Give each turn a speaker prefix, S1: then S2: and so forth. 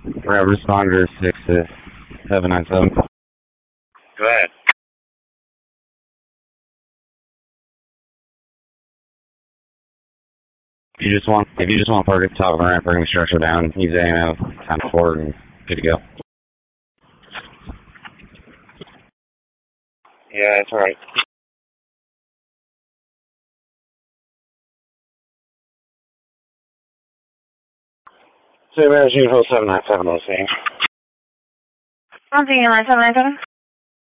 S1: Responder 6797.
S2: Go ahead.
S1: If you just want to park at the top of the ramp, bring the structure down, use AMO, time forward, and good to go.
S2: Yeah, that's right.
S1: So, June 797 on the scene.
S3: I'm thinking 9797.